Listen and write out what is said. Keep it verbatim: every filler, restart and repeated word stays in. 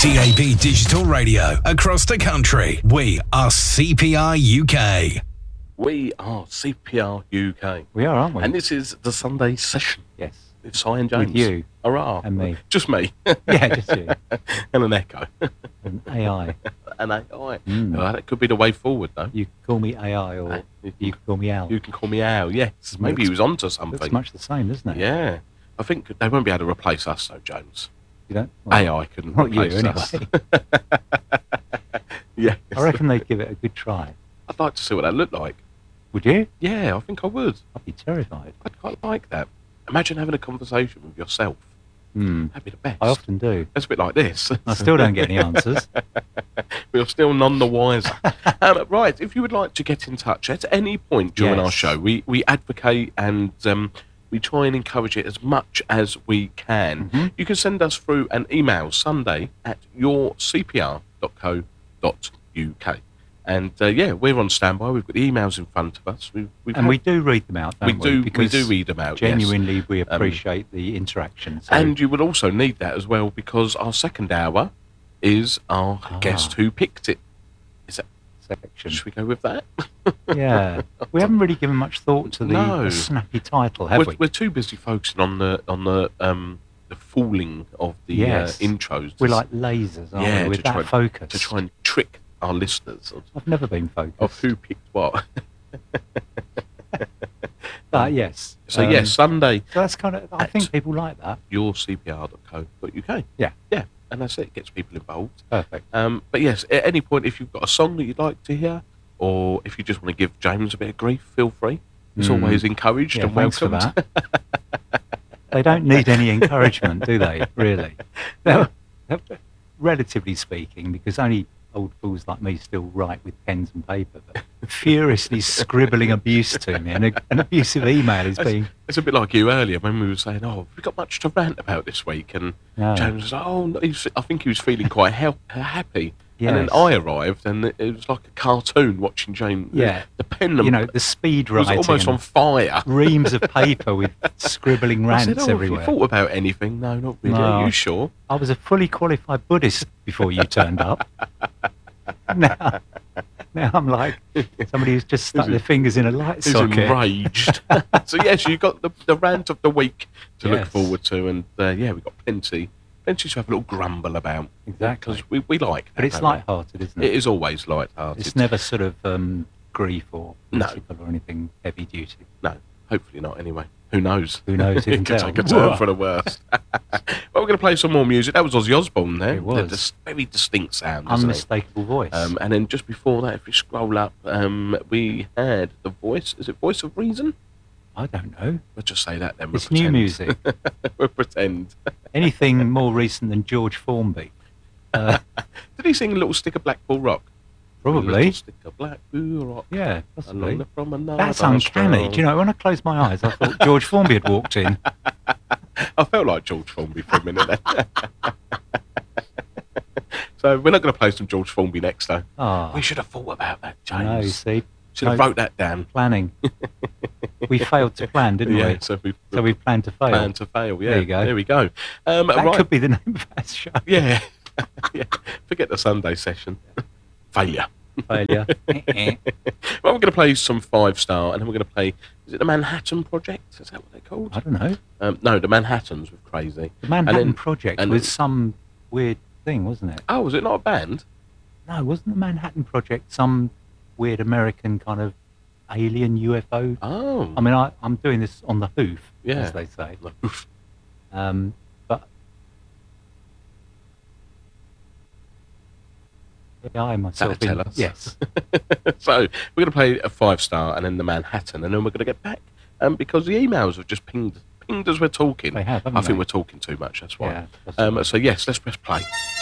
D A B Digital Radio across the country. We are C P R U K. We are C P R U K. We are, aren't we? And this is the Sunday session. Yes. With Si and James. With you. Hurrah. And me. Just me. Yeah, just you. And an echo. An A I. An A I. Mm. Well, that could be the way forward, though. You can call me A I or Hey, you, you can call me Al. You can call me Al, yes. Maybe Looks- he was onto something. Looks much the same, doesn't it? Yeah. I think they won't be able to replace us, though, James. You don't? Well, A I couldn't not you, replace us. anyway. Yeah. I reckon they'd give it a good try. I'd like to see what that looked like. Would you? Yeah, I think I would. I'd be terrified. I'd quite like that. Imagine having a conversation with yourself. Hmm. That'd be the best. I often do. It's a bit like this. I still don't get any answers. We're still none the wiser. um, right, if you would like to get in touch at any point during Yes. our show, we, we advocate and um, we try and encourage it as much as we can. Mhm. You can send us through an email Sunday at your c p r dot co dot u k. And uh, yeah, we're on standby. We've got the emails in front of us. We've, we've And had- we do read them out, don't we we? do we Because do read them out. yes. genuinely, we appreciate the interaction. So And you would also need that as well because our second hour is our Ah. guest who picked it. Is that? section. Should we go with that? Yeah. We haven't really given much thought to the, No. the snappy title, have we're, we? we're too busy focusing on the on the um the fooling of the Yes. uh, intros. We're like lasers, aren't Yeah, we? We're to that try- focused. to try and trick our listeners of, I've never been focused. of who picked what. But yes. So um, yes, Sunday, So that's kind of. I at- think people like that. your c p r dot co dot u k. Yeah. Yeah, and that's it. It gets people involved. Perfect. Um, but yes, at any point, if you've got a song that you'd like to hear, or if you just want to give James a bit of grief, feel free. It's Mm. always encouraged Yeah, and thanks for welcomed. that. They don't need any encouragement, do they? Really? They're- they're- relatively speaking, because only old fools like me still write with pens and paper, but furiously scribbling abuse to me, and a, an abusive email is being. It's a bit like you earlier when we were saying, "Oh, have we got much to rant about this week?" And No. James was like, "Oh, no, he's, I think he was feeling quite hel- happy." And then Yes. I arrived, and it, it was like a cartoon watching James. Yeah. the pen, You know, the speed was writing. almost on and fire. reams of paper with scribbling I rants said, "Oh, have everywhere. you thought about anything?" No, not really. No. Are you sure? I was a fully qualified Buddhist before you turned up. now, now I'm like somebody who's just stuck Is it- their fingers in a light He's socket. enraged. So yes, you got the, the rant of the week to look Yes. forward to, and uh, yeah, we've got plenty, plenty to have a little grumble about. Exactly. Because we, we like that. But it's don't we? light-hearted, isn't It it? is always light-hearted. It's never sort of um, grief or No. political or anything heavy duty. No, hopefully not anyway. Who knows? Who knows? Who It can could tell? take a turn Whoa. for the worst. Well, we're going to play some more music. That was Ozzy Osbourne there. It was. The dis- very distinct sound, isn't it? Unmistakable voice. Um, and then just before that, if we scroll up, um, we had the voice. Is it Voice of Reason? I don't know. We'll just say that then. We'll It's new pretend. music. We'll pretend. Anything more recent than George Formby? Uh, Did he sing a little stick of Blackpool Rock? A probably. little stick of Blackpool Rock. Yeah, Along possibly. the promenade That's of uncanny. Strong. Do you know, when I closed my eyes, I thought George Formby had walked in. I felt like George Formby for a minute then. So we're not going to play some George Formby next, though. Ah, We should have thought about that, I know, James. see? Should have No. wrote that down. Planning. We failed to plan, didn't Yeah, we? so we So we planned to fail. planned to fail. Yeah, There you go. There we go. Um, That right. could be the name of our show. Yeah. Yeah. Forget the Sunday session. Failure. Failure. Eh-eh. Well, we're going to play some five star, and then we're going to play. Is it the Manhattan Project? Is that what they're called? I don't know. Um, no, the Manhattans with Crazy. The Manhattan then- Project and was then- some weird thing, wasn't it? Oh, was it not a band? No, wasn't the Manhattan Project some weird American kind of alien U F O? Oh. I mean, I, I'm doing this on the hoof, Yeah. as they say. Oof. Um, but yeah, I myself. That'll in- tell us. Yes. So we're going to play a five star, and then the Manhattan, and then we're going to get back. Um, because the emails have just pinged, pinged as we're talking. They have, haven't I think they? we're talking too much. That's why. Yeah, that's um, right. so yes, let's press play.